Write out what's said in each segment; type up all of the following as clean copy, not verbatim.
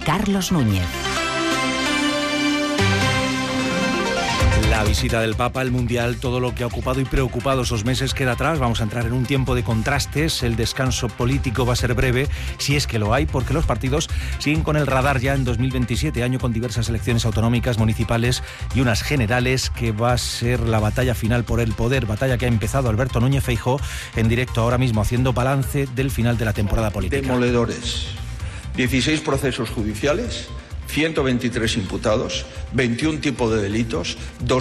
Carlos Núñez. La visita del Papa, el Mundial, todo lo que ha ocupado y preocupado esos meses queda atrás. Vamos a entrar en un tiempo de contrastes. El descanso político va a ser breve, si es que lo hay, porque los partidos siguen con el radar ya en 2027, año con diversas elecciones autonómicas, municipales y unas generales, que va a ser la batalla final por el poder. Batalla que ha empezado Alberto Núñez Feijóo en directo ahora mismo, haciendo balance del final de la temporada política. Demoledores. 16 procesos judiciales, 123 imputados, 21 tipos de delitos,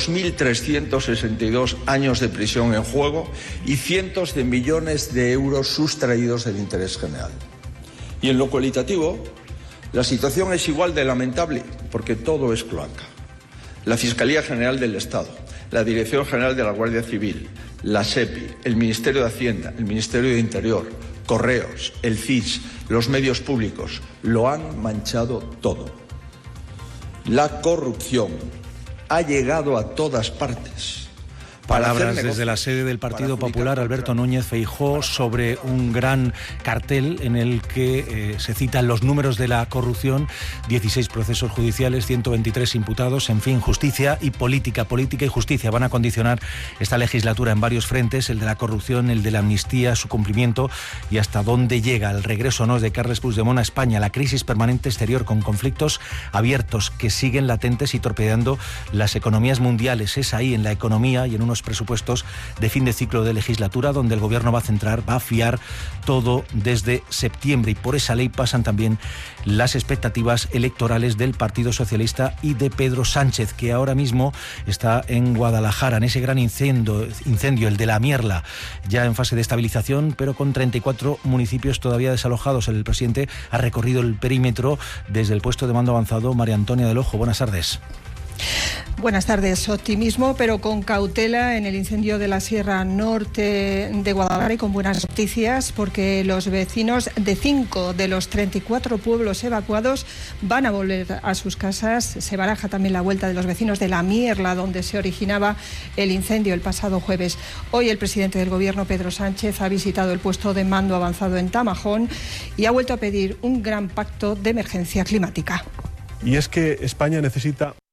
2.362 años de prisión en juego y cientos de millones de euros sustraídos del interés general. Y en lo cualitativo, la situación es igual de lamentable, porque todo es cloaca. La Fiscalía General del Estado, la Dirección General de la Guardia Civil, la SEPI, el Ministerio de Hacienda, el Ministerio de Interior, Correos, el CIS, los medios públicos, lo han manchado todo. La corrupción ha llegado a todas partes. Palabras desde la sede del Partido Popular, Alberto Núñez Feijóo, sobre un gran cartel en el que se citan los números de la corrupción: 16 procesos judiciales, 123 imputados, en fin, justicia y política. Política y justicia van a condicionar esta legislatura en varios frentes: el de la corrupción, el de la amnistía, su cumplimiento y hasta dónde llega el regreso o no de Carles Puigdemont a España, la crisis permanente exterior con conflictos abiertos que siguen latentes y torpedeando las economías mundiales. Es ahí, en la economía y en unos presupuestos de fin de ciclo de legislatura, donde el gobierno va a fiar todo desde septiembre, y por esa ley pasan también las expectativas electorales del Partido Socialista y de Pedro Sánchez, que ahora mismo está en Guadalajara, en ese gran incendio, el de La Mierla, ya en fase de estabilización, pero con 34 municipios todavía desalojados. El presidente ha recorrido el perímetro desde el puesto de mando avanzado. María Antonia del Ojo, buenas tardes. Buenas tardes. Optimismo, pero con cautela en el incendio de la Sierra Norte de Guadalajara, y con buenas noticias, porque los vecinos de 5 de los 34 pueblos evacuados van a volver a sus casas. Se baraja también la vuelta de los vecinos de La Mierla, donde se originaba el incendio el pasado jueves. Hoy el presidente del Gobierno, Pedro Sánchez, ha visitado el puesto de mando avanzado en Tamajón y ha vuelto a pedir un gran pacto de emergencia climática. Y es que España necesita